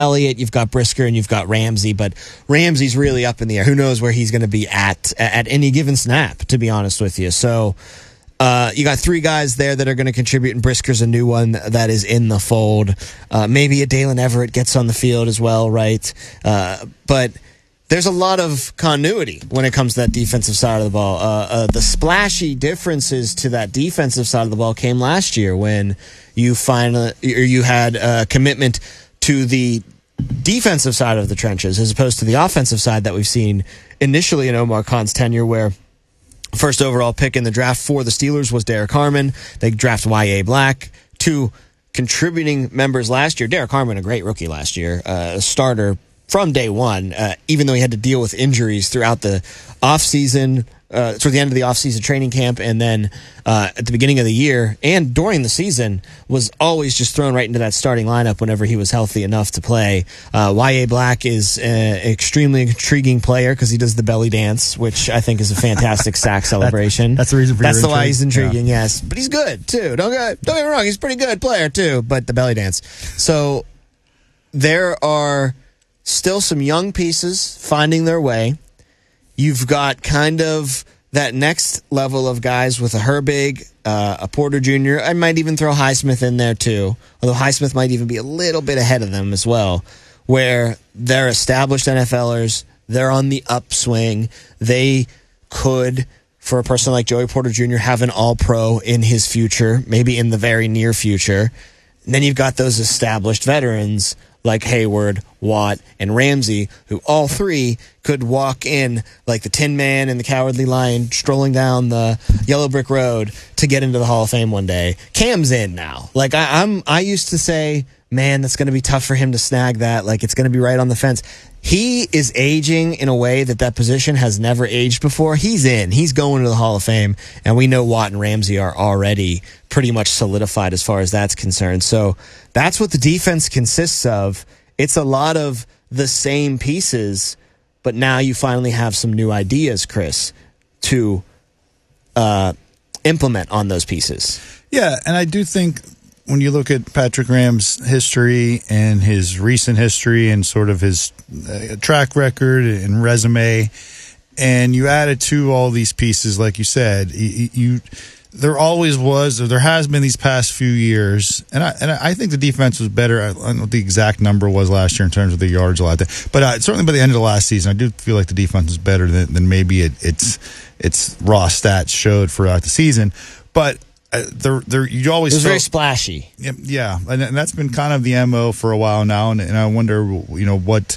Elliott, you've got Brisker, and you've got Ramsey, but Ramsey's really up in the air. Who knows where he's going to be at any given snap, to be honest with you. So you got three guys there that are going to contribute, and Brisker's a new one that is in the fold. Maybe a Dalen Everett gets on the field as well, right? But there's a lot of continuity when it comes to that defensive side of the ball. The splashy differences to that defensive side of the ball came last year when you had a commitment to the defensive side of the trenches as opposed to the offensive side that we've seen initially in Omar Khan's tenure, where first overall pick in the draft for the Steelers was Derek Harmon. They draft Y.A. Black. Two contributing members last year. Derek Harmon, a great rookie last year, a starter from day one, even though he had to deal with injuries throughout the offseason, toward the end of the offseason training camp, and then at the beginning of the year and during the season, was always just thrown right into that starting lineup whenever he was healthy enough to play. Y.A. Black is an extremely intriguing player because he does the belly dance, which I think is a fantastic sack celebration. That's the reason for That's why he's intriguing, yes. But he's good, too. Don't get me wrong, he's a pretty good player, too, but the belly dance. So there are still some young pieces finding their way. You've got kind of that next level of guys with a Herbig, a Porter Jr. I might even throw Highsmith in there too, although Highsmith might even be a little bit ahead of them as well, where they're established NFLers, they're on the upswing. They could, for a person like Joey Porter Jr., have an all-pro in his future, maybe in the very near future. And then you've got those established veterans like Hayward, Watt, and Ramsey, who all three could walk in like the Tin Man and the Cowardly Lion strolling down the yellow brick road to get into the Hall of Fame one day. Cam's in now. Like I used to say, man, that's going to be tough for him to snag that. Like it's going to be right on the fence. He is aging in a way that position has never aged before. He's in. He's going to the Hall of Fame, and we know Watt and Ramsey are already pretty much solidified as far as that's concerned. So that's what the defense consists of. It's a lot of the same pieces, but now you finally have some new ideas, Chris, to implement on those pieces. Yeah, and I do think when you look at Patrick Graham's history and his recent history and sort of his track record and resume, and you add it to all these pieces, like you said, there always was, or there has been these past few years, and I think the defense was better. I don't know what the exact number was last year in terms of the yards allowed, but certainly by the end of the last season, I do feel like the defense was better than maybe its raw stats showed throughout the season. But you always it was very splashy. Yeah, and that's been kind of the MO for a while now, and I wonder, what,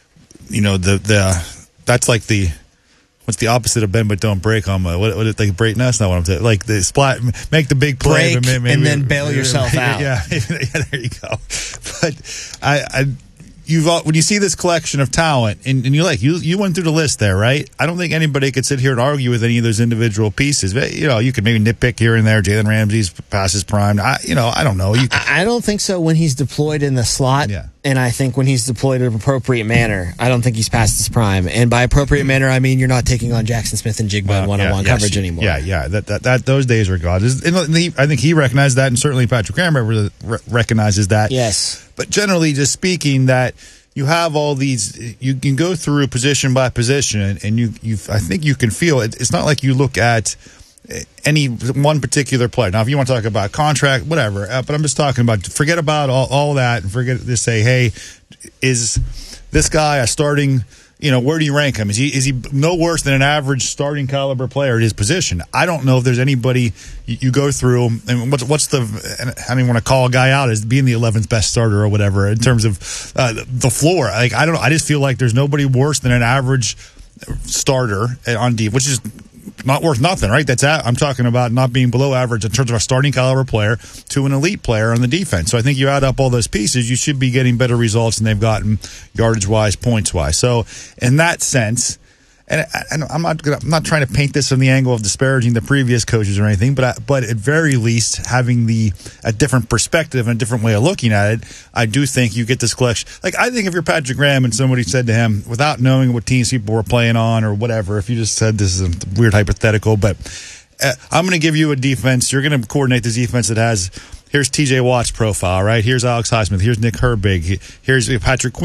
that's like what's the opposite of bend but don't break on what it like break? No, that's not what I'm saying. Like the splat, make the big play, break, maybe, and then bail yourself out. Yeah, there you go. But when you see this collection of talent, and you went through the list there, right? I don't think anybody could sit here and argue with any of those individual pieces. But, you could maybe nitpick here and there. Jalen Ramsey's past his prime. I don't know. I don't think so when he's deployed in the slot. Yeah. And I think when he's deployed in an appropriate manner, I don't think he's past his prime. And by appropriate manner, I mean you're not taking on Jackson Smith and Jigba in one-on-one coverage anymore. Yeah. That those days are gone. I think he recognized that, and certainly Patrick Graham recognizes that. Yes. But generally, just speaking, that you have all these, you can go through position by position, and I think you can feel it. It's not like you look at any one particular player. Now, if you want to talk about contract, whatever, but I'm just talking about, forget about all that and forget to say, hey, is this guy a starting, where do you rank him? Is he no worse than an average starting caliber player at his position? I don't know if there's anybody you go through, and what's the, I don't even want to call a guy out as being the 11th best starter or whatever in terms of the floor. Like, I don't know. I just feel like there's nobody worse than an average starter on D, which is not worth nothing, right? I'm talking about not being below average in terms of a starting caliber player to an elite player on the defense. So I think you add up all those pieces, you should be getting better results than they've gotten yardage-wise, points-wise. So in that sense, and I'm not trying to paint this from the angle of disparaging the previous coaches or anything, but at very least having a different perspective and a different way of looking at it, I do think you get this collection. Like, I think if you're Patrick Graham and somebody said to him, without knowing what teams people were playing on or whatever, if you just said, this is a weird hypothetical, but I'm going to give you a defense, you're going to coordinate this defense that has Here's TJ Watt's profile, right? Here's Alex Highsmith. Here's Nick Herbig. Here's Patrick Queen.